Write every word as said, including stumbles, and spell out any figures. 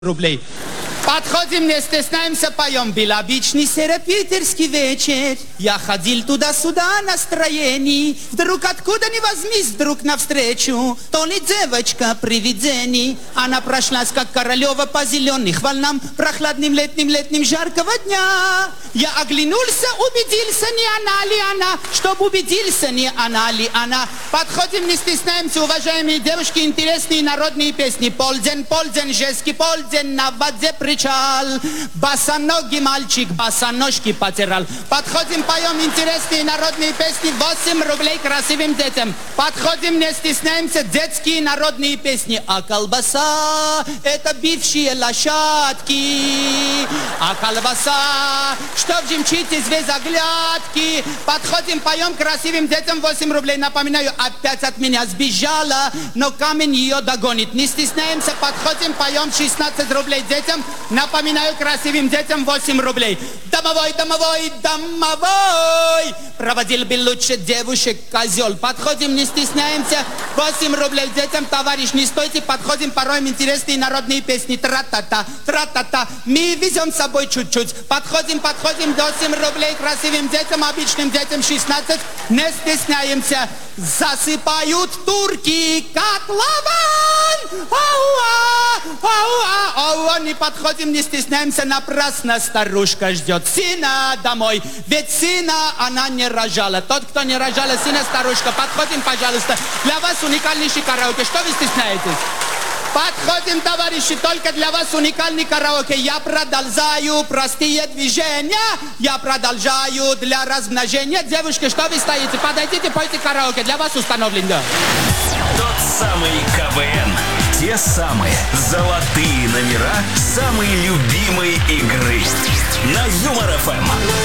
рублей. Подходим, не стесняемся, поем. Был обычный серопитерский вечер. Я ходил туда-сюда настроений. Вдруг откуда ни возьмись, вдруг навстречу. То ли девочка привидений. Она прошлась, как Королева, по зеленых волнам. Прохладным летним-летним жаркого дня. Я оглянулся, убедился, не она ли она. Чтоб убедился, не она ли она. Подходим, не стесняемся, уважаемые девушки. Интересные народные песни. Полдень, полдень, жеский полдень, на воде причал. Босоногий мальчик босоножки потирал. Подходим, поем интересные народные песни. восемь рублей красивым детям. Подходим, не стесняемся, детские народные песни. А колбаса — это бившие лошадки. А колбаса, что в жемчуге весь оглядки. Подходим, поем красивым детям. восемь рублей. Напоминаю, опять от меня сбежала, но камень ее догонит. Не стесняемся, подходим, поем шестнадцать рублей детям. Напоминаю, красивым детям восемь рублей. Домовой, домовой, домовой. Проводил бы лучше девушек козел. Подходим, не стесняемся. восемь рублей детям. Товарищ, не стойте. Подходим, пороем интересные народные песни. Тра-та-та, тра-та-та. Мы везем с собой чуть-чуть. Подходим, подходим. восемь рублей красивым детям, обычным детям шестнадцать. Не стесняемся. Засыпают турки котлован. Ауа, ауа, ауа. Не подходим, не стесняемся. Напрасно старушка ждет сына домой. Ведь сына она не рожала. Тот, кто не рожала сына, старушка. Подходим, пожалуйста. Для вас уникальнейший караоке. Что вы стесняетесь? Подходим, товарищи, только для вас уникальный караоке. Я продолжаю простые движения. Я продолжаю для размножения. Девушки, что вы стоите? Подойдите, пойте караоке. Для вас установлено. Тот самый КВН. Те самые золотые номера самой любимой игры. На Юмор ФМ.